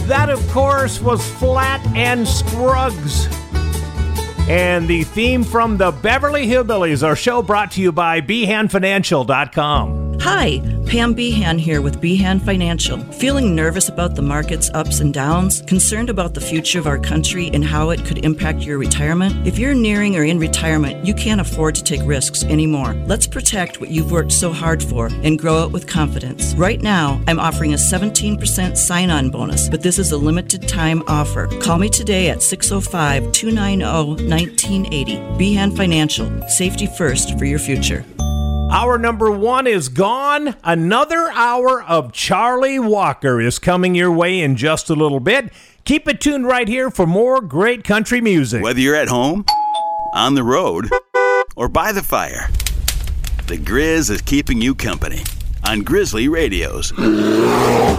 That, of course, was Flat and Scruggs. And the theme from the Beverly Hillbillies, our show brought to you by BehanFinancial.com. Hi, Pam Behan here with Behan Financial. Feeling nervous about the market's ups and downs? Concerned about the future of our country and how it could impact your retirement? If you're nearing or in retirement, you can't afford to take risks anymore. Let's protect what you've worked so hard for and grow it with confidence. Right now, I'm offering a 17% sign-on bonus, but this is a limited time offer. Call me today at 605-290-1980. Behan Financial. Safety first for your future. Hour number one is gone. Another hour of Charlie Walker is coming your way in just a little bit. Keep it tuned right here for more great country music. Whether you're at home, on the road, or by the fire, the Grizz is keeping you company on Grizzly Radios.